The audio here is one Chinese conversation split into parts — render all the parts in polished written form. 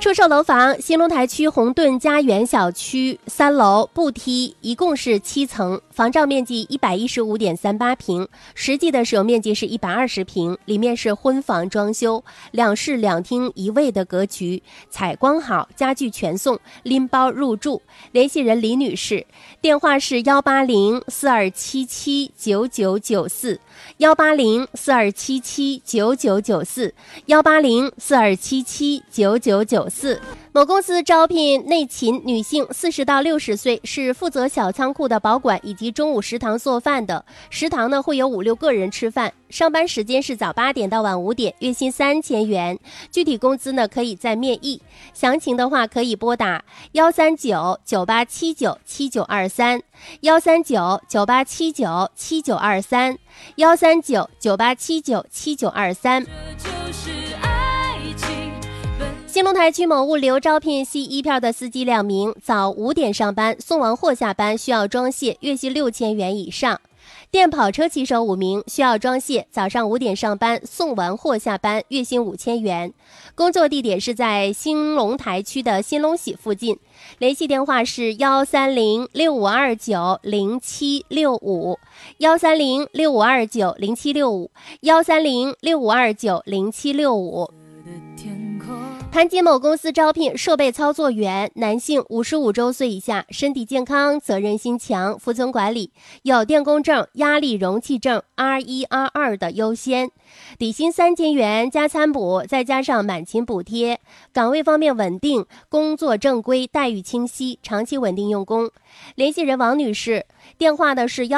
出售楼房，兴隆台区宏顿家园小区3楼步梯，一共是7层，房照面积115.38平，实际的使用面积是120平，里面是婚房装修，2室2厅1卫的格局，采光好，家具全送，拎包入住。联系人李女士，电话是18042779994，18042779994，18042779994。某公司招聘内勤女性，40到60岁，是负责小仓库的保管以及中午食堂做饭的。食堂呢会有5、6个人吃饭，上班时间是早8点到晚5点，月薪3000元，具体工资呢可以再面议。详情的话可以拨打13998797923，13998797923，13998797923。兴隆台区某物流招聘系1票的司机2名，早5点上班，送完货下班，需要装卸，月薪6000元以上。电跑车骑手5名，需要装卸，早上5点上班，送完货下班，月薪5000元。工作地点是在兴隆台区的新隆喜附近，联系电话是13065290765，13065290765，13065290765。盘锦某公司招聘设备操作员，男性，55周岁以下，身体健康，责任心强，服从管理，有电工证、压力容器证 R1、R2 的优先。底薪3000元加餐补，再加上满勤补贴。岗位方面稳定，工作正规，待遇清晰，长期稳定用工。联系人王女士，电话的是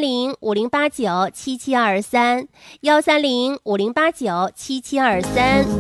13050897723，13050897723，13050897723。